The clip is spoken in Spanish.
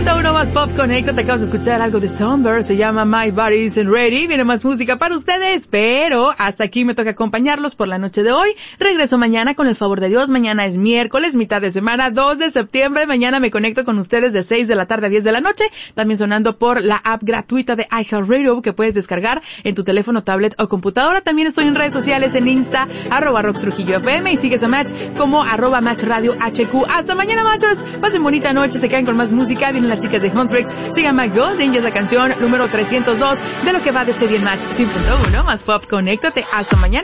100.1 más pop, conéctate. Acabas de escuchar algo de Sunburst, se llama My Body Isn't Ready. Viene más música para ustedes, pero hasta aquí me toca acompañarlos por la noche de hoy. Regreso mañana con el favor de Dios. Mañana es miércoles, mitad de semana, 2 de septiembre. Mañana me conecto con ustedes de 6 de la tarde a 10 de la noche. También sonando por la app gratuita de iHeartRadio que puedes descargar en tu teléfono, tablet o computadora. También estoy en redes sociales, en Insta, @RoxTrujilloFM, y sigues a Match como @MatchRadioHQ. Hasta mañana, machos. Pasen bonita noche, se quedan con más música. Vienen las chicas de Huntrix, se llama Golden y es la canción número 302 de lo que va de serie Match 100.1 más pop. Conéctate, hasta mañana.